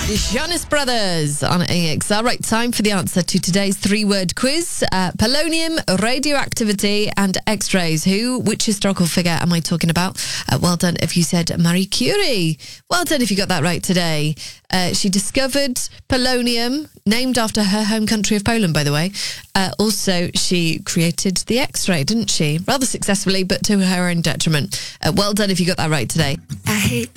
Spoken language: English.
Jonas Brothers on AXR. Right, time for the answer to today's three-word quiz. Polonium, radioactivity and X-rays. Which historical figure am I talking about? Well done if you said Marie Curie. Well done if you got that right today. She discovered polonium, named after her home country of Poland, by the way. Also, she created the X-ray, didn't she? Rather successfully, but to her own detriment. Well done if you got that right today. I hate